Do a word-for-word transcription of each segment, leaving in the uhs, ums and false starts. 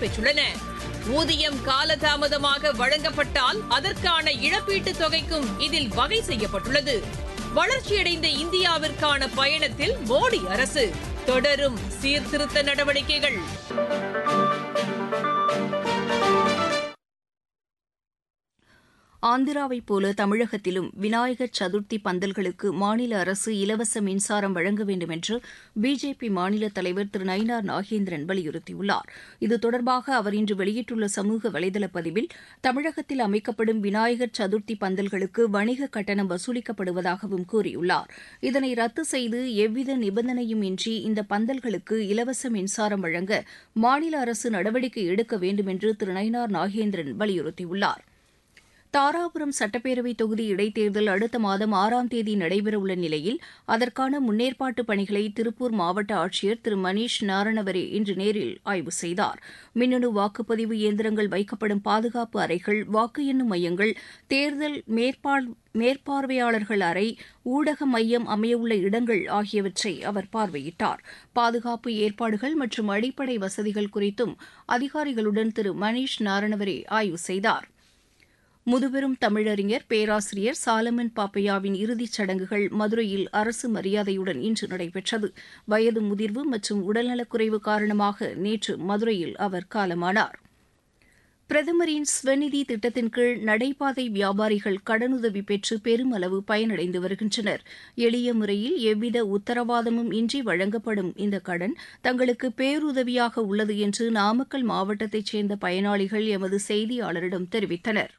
பெற்றுள்ளன. ஊதியம் காலதாமதமாக வழங்கப்பட்டால் அதற்கான இழப்பீட்டுத் தொகைக்கும் இதில் வகை செய்யப்பட்டுள்ளது. வளர்ச்சியடைந்த இந்தியாவிற்கான பயணத்தில் மோடி அரசு தொடரும் சீர்திருத்த நடவடிக்கைகள். ஆந்திராவைப் போல தமிழகத்திலும் விநாயகர் சதுர்த்தி பந்தல்களுக்கு மாநில அரசு இலவச மின்சாரம் வழங்க வேண்டும் என்று பிஜேபி மாநில தலைவர் திரு நயினார் நாகேந்திரன் வலியுறுத்தியுள்ளார். இது தொடர்பாக அவர் இன்று வெளியிட்டுள்ள சமூக வலைதள பதிவில் தமிழகத்தில் அமைக்கப்படும் விநாயகர் சதுர்த்தி பந்தல்களுக்கு வணிக கட்டணம் வசூலிக்கப்படுவதாகவும் கூறியுள்ளார். இதனை ரத்து செய்து எவ்வித நிபந்தனையும் இன்றி இந்த பந்தல்களுக்கு இலவச மின்சாரம் வழங்க மாநில அரசு நடவடிக்கை எடுக்க வேண்டும் என்று திரு நயினார் நாகேந்திரன் வலியுறுத்தியுள்ளார். தாராபுரம் சட்டப்பேரவைத் தொகுதி இடைத்தேர்தல் அடுத்த மாதம் ஆறாம் தேதி நடைபெறவுள்ள நிலையில் அதற்கான முன்னேற்பாட்டுப் பணிகளை திருப்பூர் மாவட்ட ஆட்சியர் திரு மணீஷ் நாரணவரே இன்று நேரில் ஆய்வு செய்தார். மின்னணு வாக்குப்பதிவு இயந்திரங்கள் வைக்கப்படும் பாதுகாப்பு அறைகள், வாக்கு எண்ணும் மையங்கள், தேர்தல் மேற்பார் மேற்பார்வையாளர்கள் அறை, ஊடக மையம் அமையவுள்ள இடங்கள் ஆகியவற்றை அவர் பார்வையிட்டார். பாதுகாப்பு ஏற்பாடுகள் மற்றும் அடிப்படை வசதிகள் குறித்தும் அதிகாரிகளுடன் திரு மணீஷ் நாரணவரே ஆய்வு செய்தார். முதுபெரும் தமிழறிஞர் பேராசிரியர் சாலமன் பாப்பையாவின் இறுதிச் சடங்குகள் மதுரையில் அரசு மரியாதையுடன் இன்று நடைபெற்றது. வயது முதிர்வு மற்றும் உடல்நலக்குறைவு காரணமாக நேற்று மதுரையில் அவர் காலமானார். பிரதமரின் ஸ்வநிதி திட்டத்தின் கீழ் நடைபாதை வியாபாரிகள் கடனுதவி பெற்று பெருமளவு பயனடைந்து வருகின்றனர். எளிய முறையில் எவ்வித உத்தரவாதமும் இன்றி வழங்கப்படும் இந்த கடன் தங்களுக்கு பேருதவியாக உள்ளது என்று நாமக்கல் மாவட்டத்தைச் சேர்ந்த பயனாளிகள் எமது செய்தியாளரிடம் தெரிவித்தனர்.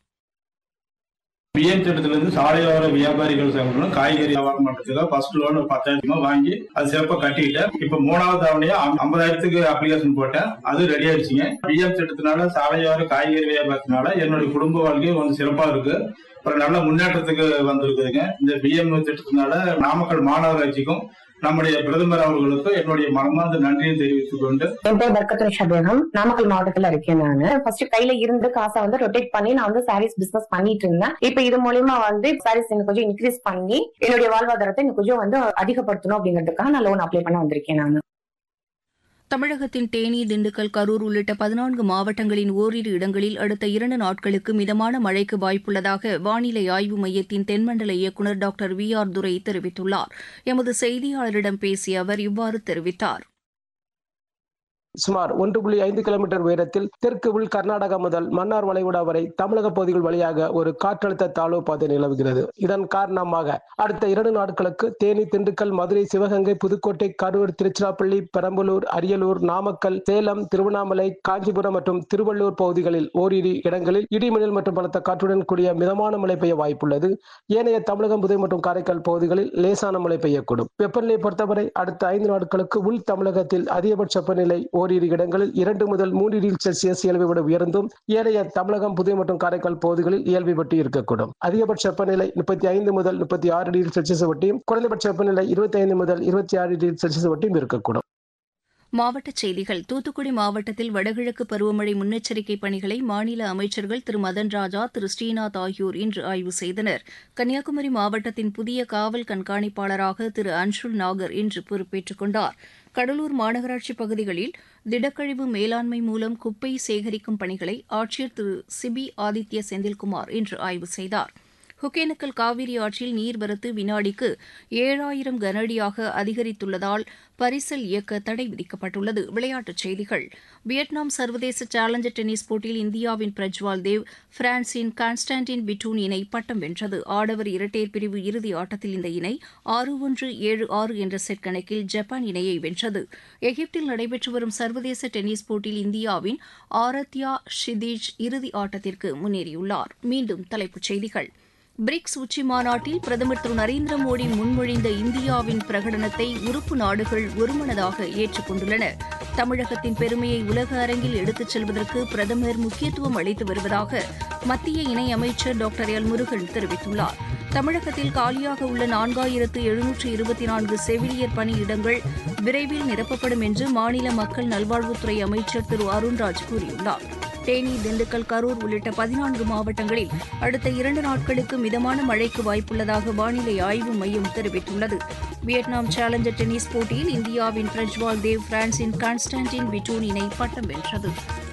பிஎம் திட்டத்திலிருந்து சாலையோர வியாபாரிகள் சங்கங்களும் காய்கறி வியாபாரம் பண்றதுக்கு ஃபர்ஸ்ட் லோன் பத்தாயிரமா வாங்கி அது சிறப்பா கட்டிக்கிட்டேன். இப்ப மூணாவது தவணையா ஐம்பதாயிரத்துக்கு அப்ளிகேஷன் போட்டேன். அது ரெடி ஆயிடுச்சுங்க. பிஎம் திட்டத்தினால சாலையோர காய்கறி வியாபாரத்தினால என்னுடைய குடும்ப வாழ்க்கை கொஞ்சம் சிறப்பா இருக்கு. ஒரு நல்ல முன்னேற்றத்துக்கு வந்திருக்குதுங்க. இந்த பிஎம் திட்டத்தினால நாமக்கல் மாநகராட்சிக்கும் நம்முடைய பிரதமர் அவர்களுக்கு என்னுடைய மனமார்ந்த நன்றியை தெரிவித்துக் கொண்டு, என் பேர் பர்கத்துல் ஷபீகம், நாமக்கல் மாவட்டத்துல இருக்கேன். நானு ஃபர்ஸ்ட் கையில இருந்து காசை வந்து ரொட்டேட் பண்ணி நான் வந்து சாரீஸ் பிசினஸ் பண்ணிட்டு இருந்தேன். இப்ப இது மூலியமா வந்து சாரீஸ் எனக்கு கொஞ்சம் இன்க்ரீஸ் பண்ணி என்னுடைய வாழ்வாதாரத்தை எனக்கு கொஞ்சம் வந்து அதிகப்படுத்தணும் அப்படிங்கிறதுக்காக நான் லோன் அப்ளை பண்ண வந்திருக்கேன். நான் தமிழகத்தின் தேனி, திண்டுக்கல், கரூர் உள்ளிட்ட பதினான்கு மாவட்டங்களின் ஓரிரு இடங்களில் அடுத்த இரண்டு நாட்களுக்கு மிதமான மழைக்கு வாய்ப்புள்ளதாக வானிலை ஆய்வு மையத்தின் தென்மண்டல இயக்குநர் டாக்டர் வி ஆர் துரை தெரிவித்துள்ளார். எமது செய்தியாளரிடம் பேசிய அவர் இவ்வாறு தெரிவித்தார். சுமார் ஒன்று புள்ளி ஐந்து கிலோமீட்டர் உயரத்தில் தெற்கு உள் கர்நாடகா முதல் மன்னார் வளைகுடா வரை தமிழக பகுதிகள் வழியாக ஒரு காற்றழுத்த தாழ்வு பாதை நிலவுகிறது. இதன் காரணமாக அடுத்த இரண்டு நாட்களுக்கு தேனி, திண்டுக்கல், மதுரை, சிவகங்கை, புதுக்கோட்டை, கரூர், திருச்சிராப்பள்ளி, பெரம்பலூர், அரியலூர், நாமக்கல், சேலம், திருவண்ணாமலை, காஞ்சிபுரம் மற்றும் திருவள்ளூர் பகுதிகளில் ஓரிரு இடங்களில் இடிமின்னல் மற்றும் பலத்த காற்றுடன் கூடிய மிதமான மழை பெய்ய வாய்ப்புள்ளது. ஏனைய தமிழகம், புதுவை மற்றும் காரைக்கால் பகுதிகளில் லேசான மழை பெய்யக்கூடும். வெப்பநிலை பொறுத்தவரை அடுத்த ஐந்து நாட்களுக்கு உள் தமிழகத்தில் அதிகபட்ச வெப்பநிலை ஓரிரு இடங்களில் இரண்டு முதல் மூன்று டிகிரி செல்சியஸ் இயல்பை விட உயர்ந்தும் ஏனைய தமிழகம், புதுவை மற்றும் காரைக்கால் பகுதிகளில் இயல்பை பற்றி இருக்கக்கூடும். அதிகபட்ச வெப்பநிலை முப்பத்தி ஐந்து முதல் முப்பத்தி ஆறு டிகிரி செல்சியஸ் வட்டியும் குறைந்தபட்ச வெப்பநிலை இருபத்தி ஐந்து முதல் இருபத்தி ஆறு டிகிரி செல்சியஸ் வட்டியும் இருக்கக்கூடும். மாவட்டச் செய்திகள். தூத்துக்குடி மாவட்டத்தில் வடகிழக்கு பருவமழை முன்னெச்சரிக்கை பணிகளை மாநில அமைச்சர்கள் திரு மதன் ராஜா, திரு ஸ்ரீநாத் ஆகியோர் இன்று ஆய்வு செய்தனர். கன்னியாகுமரி மாவட்டத்தின் புதிய காவல் கண்காணிப்பாளராக திரு அன்ஷுல் நாகர் இன்று பொறுப்பேற்றுக் கொண்டார். கடலூர் மாநகராட்சி பகுதிகளில் திடக்கழிவு மேலாண்மை மூலம் குப்பை சேகரிக்கும் பணிகளை ஆட்சியர் திரு சிபி ஆதித்ய செந்தில்குமார் இன்று ஆய்வு செய்தார். ஒகேனக்கல் காவிரி ஆற்றில் நீர்வரத்து வினாடிக்கு ஏழாயிரம் கனஅடியாக அதிகரித்துள்ளதால் பரிசல் இயக்க தடை விதிக்கப்பட்டுள்ளது. விளையாட்டுச் செய்திகள். வியட்நாம் சர்வதேச சேலஞ்சர் டென்னிஸ் போட்டியில் இந்தியாவின் பிரஜ்வால் தேவ் பிரான்சின் கான்ஸ்டான்டின் பிட்டூன் இணை பட்டம் வென்றது. ஆடவர் இரட்டையர் பிரிவு இறுதி ஆட்டத்தில் இந்த இணை ஆறு ஒன்று ஏழு ஆறு என்ற செட் கணக்கில் ஜப்பான் இணையை வென்றது. எகிப்தில் நடைபெற்று வரும் சர்வதேச டென்னிஸ் போட்டியில் இந்தியாவின் ஆரத்யா ஷிதீஜ் இறுதி ஆட்டத்திற்கு முன்னேறியுள்ளார். மீண்டும் தலைப்புச் செய்திகள். பிரிக்ஸ் உச்சி மாநாட்டில் பிரதமர் திரு நரேந்திர மோடி முன்மொழிந்த இந்தியாவின் பிரகடனத்தை உறுப்பு நாடுகள் ஒருமனதாக ஏற்றுக் கொண்டுள்ளன. தமிழகத்தின் பெருமையை உலக அரங்கில் எடுத்துச் செல்வதற்கு பிரதமர் முக்கியத்துவம் அளித்து வருவதாக மத்திய இணையமைச்சர் டாக்டர் எல் முருகன் தெரிவித்துள்ளார். தமிழகத்தில் காலியாக உள்ள நான்காயிரத்து எழுநூற்று இருபத்தி நான்கு செவிலியர் பணியிடங்கள் விரைவில் நிரப்பப்படும் என்று மாநில மக்கள் நல்வாழ்வுத்துறை அமைச்சர் திரு அருண்ராஜ் கூறியுள்ளார். தேனி, திண்டுக்கல், கரூர் உள்ளிட்ட பதினான்கு மாவட்டங்களில் அடுத்த இரண்டு நாட்களுக்கு மிதமான மழைக்கு வாய்ப்புள்ளதாக வானிலை ஆய்வு மையம் தெரிவித்துள்ளது. வியட்நாம் சேலஞ்சர் டென்னிஸ் போட்டியில் இந்தியாவின் பிரஜ்வால் தேவ் பிரான்சின் கான்ஸ்டான்டின் பிட்டூன் இணை பட்டம் வென்றது.